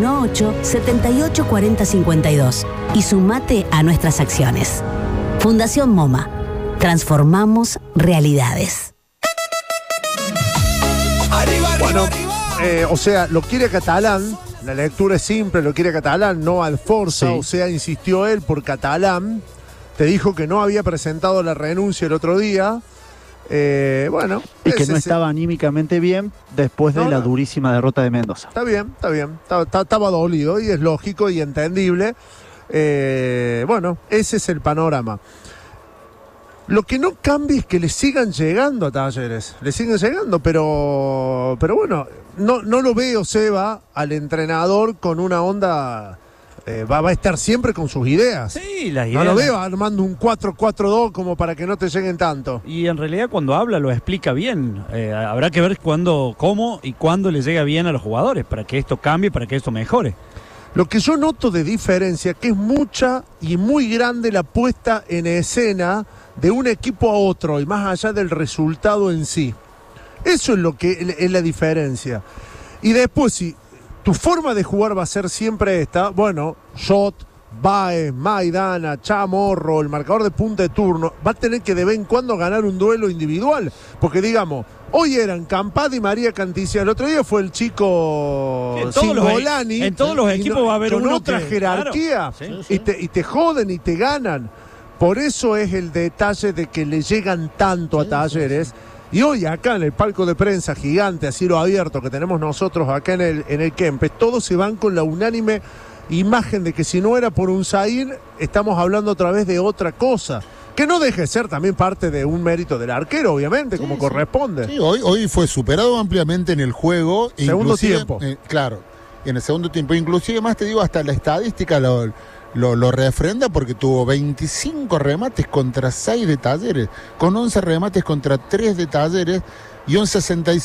018-784052 y sumate a nuestras acciones. Fundación MoMA. Transformamos realidades. Bueno, o sea, lo quiere Catalán, la lectura es simple, lo quiere Catalán, no Alforza, sí. O sea, insistió él por Catalán, te dijo que no había presentado la renuncia el otro día, bueno. Y que no estaba anímicamente bien después de la durísima derrota de Mendoza. Está bien, estaba dolido y es lógico y entendible, bueno, ese es el panorama. Lo que no cambia es que le sigan llegando a Talleres, le siguen llegando, pero bueno, no lo veo, Seba, al entrenador con una onda, va a estar siempre con sus ideas. Sí, las ideas. No lo veo armando un 4-4-2 como para que no te lleguen tanto. Y en realidad cuando habla lo explica bien, habrá que ver cuándo, cómo y cuándo le llega bien a los jugadores, para que esto cambie, para que esto mejore. Lo que yo noto de diferencia, que es mucha y muy grande la puesta en escena de un equipo a otro y más allá del resultado en sí. Eso es lo que es la diferencia. Y después, si tu forma de jugar va a ser siempre esta, bueno, Shot, Baez, Maidana, Chamorro, el marcador de punta de turno, va a tener que de vez en cuando ganar un duelo individual. Porque digamos, hoy eran Campana y María Canticia, el otro día fue el chico Singolani. En todos los equipos va a haber con uno otra jerarquía, claro. Sí. Y te joden y te ganan. Por eso es el detalle de que le llegan tanto a Talleres. Sí. Y hoy acá en el palco de prensa gigante, a cielo abierto, que tenemos nosotros acá en el Kempes, todos se van con la unánime imagen de que si no era por un Zain, estamos hablando otra vez de otra cosa. Que no deje de ser también parte de un mérito del arquero, obviamente, como corresponde. Sí, hoy fue superado ampliamente en el juego. Segundo tiempo. Claro, en el segundo tiempo. Inclusive, más te digo, hasta la estadística lo refrenda porque tuvo 25 remates contra 6 de Talleres, con 11 remates contra 3 de Talleres y un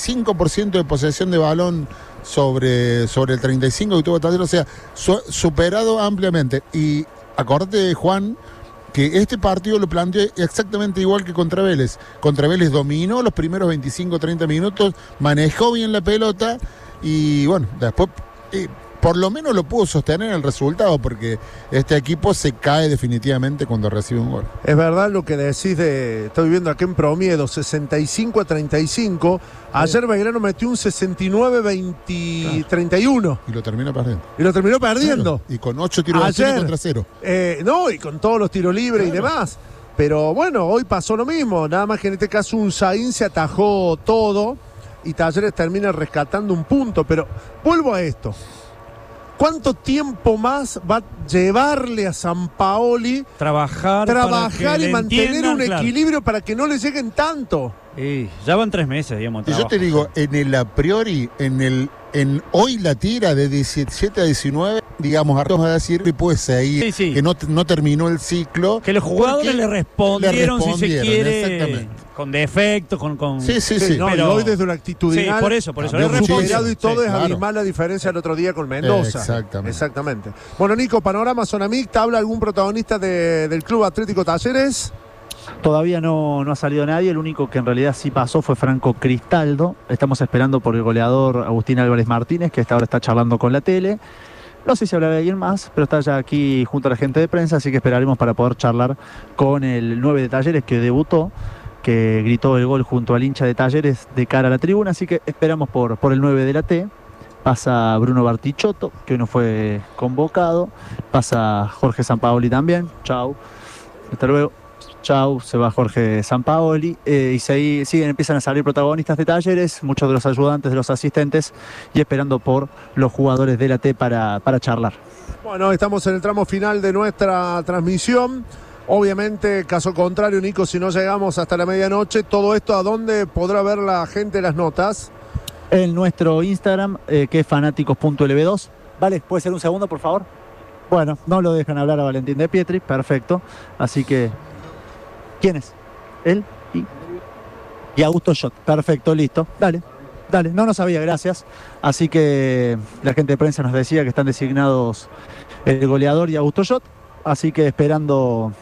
65% de posesión de balón sobre el 35% que tuvo Talleres, o sea, superado ampliamente. Y acordate, Juan, que este partido lo planteó exactamente igual que contra Vélez. Contra Vélez dominó los primeros 25-30 minutos, manejó bien la pelota y bueno, después por lo menos lo pudo sostener el resultado, porque este equipo se cae definitivamente cuando recibe un gol. Es verdad lo que decís estoy viendo aquí en Promiedo, 65-35. Ayer Belgrano metió un 69-31. Y lo terminó perdiendo. Claro. Y con 8 tiros de acción contra 0. No, y con todos los tiros libres y demás. Pero bueno, hoy pasó lo mismo. Nada más que en este caso un Zain se atajó todo y Talleres termina rescatando un punto. Pero vuelvo a esto. ¿Cuánto tiempo más va a llevarle a Sampaoli trabajar y mantener un equilibrio para que no le lleguen tanto? Ya van 3 meses, digamos. Y yo te digo, en el a priori, en hoy la tira de 17 a 19, digamos, vamos a decir que puede seguir, que no terminó el ciclo. Que los jugadores le respondieron, si se quiere, exactamente. Con defectos, con... Sí. No, pero hoy desde una actitudinal. Sí, por eso. Superado y todo es abismal la diferencia del otro día con Mendoza. Exactamente. Bueno, Nico, panorama zona mixta, ¿habla algún protagonista del Club Atlético Talleres? Todavía no ha salido nadie, el único que en realidad sí pasó fue Franco Cristaldo. Estamos esperando por el goleador Agustín Álvarez Martínez, que hasta ahora está charlando con la tele. No sé si hablará de alguien más, pero está ya aquí junto a la gente de prensa, así que esperaremos para poder charlar con el 9 de Talleres que debutó, que gritó el gol junto al hincha de Talleres de cara a la tribuna, así que esperamos por el 9 de la T. Pasa Bruno Bartichotto, que hoy no fue convocado. Pasa Jorge Sampaoli también. Chau. Hasta luego. Chau. Se va Jorge Sampaoli. Y empiezan a salir protagonistas de Talleres, muchos de los ayudantes, de los asistentes, y esperando por los jugadores de la T para charlar. Bueno, estamos en el tramo final de nuestra transmisión. Obviamente, caso contrario, Nico, si no llegamos hasta la medianoche, todo esto, ¿a dónde podrá ver la gente las notas? En nuestro Instagram, que es fanáticos.lb2. Vale, ¿puede ser un segundo, por favor? Bueno, no lo dejan hablar a Valentín de Pietri, perfecto. Así que, ¿quién es? Él y Augusto Shot. Perfecto, listo. Dale, no lo sabía, gracias. Así que la gente de prensa nos decía que están designados el goleador y Augusto Shot. Así que esperando